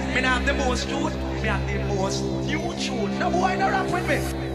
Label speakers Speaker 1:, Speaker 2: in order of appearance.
Speaker 1: Me not have the most youth, me have the most new tune. No boy, no rap with me.